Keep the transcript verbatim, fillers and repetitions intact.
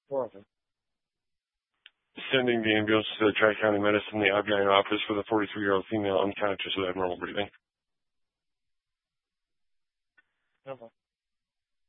Four of them. Sending the ambulance to the Tri-County Medicine, the outgoing office for the forty-three-year-old female unconscious with abnormal breathing. Okay.